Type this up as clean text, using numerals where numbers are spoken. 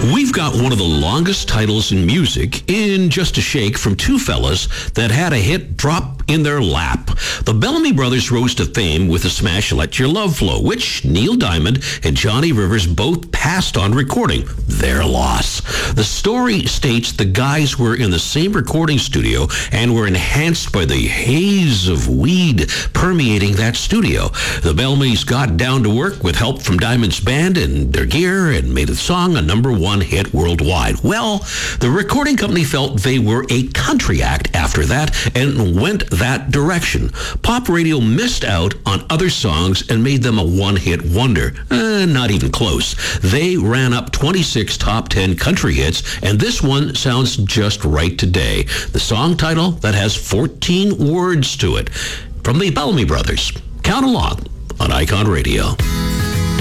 We've got one of the longest titles in music in Just a Shake from two fellas that had a hit drop in their lap. The Bellamy Brothers rose to fame with the smash Let Your Love Flow, which Neil Diamond and Johnny Rivers both passed on recording. Their loss. The story states the guys were in the same recording studio and were enhanced by the haze of weed permeating that studio. The Bellamys got down to work with help from Diamond's band and their gear and made the song a #1 hit worldwide. Well, the recording company felt they were a country act after that and went that direction. Pop radio missed out on other songs and made them a one-hit wonder. Not even close. They ran up 26 top 10 country hits, and this one sounds just right today. The song title that has 14 words to it. From the Bellamy Brothers. Count along on Icon Radio.